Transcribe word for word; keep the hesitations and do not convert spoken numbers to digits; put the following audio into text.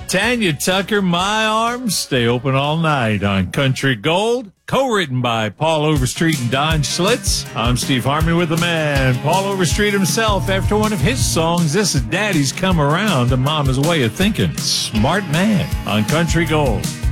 Tanya Tucker, My Arms, Stay Open All Night on Country Gold. Co-written by Paul Overstreet and Don Schlitz. I'm Steve Harmon with the man, Paul Overstreet himself, after one of his songs. This is Daddy's Come Around, a Mama's Way of Thinking. Smart man on Country Gold.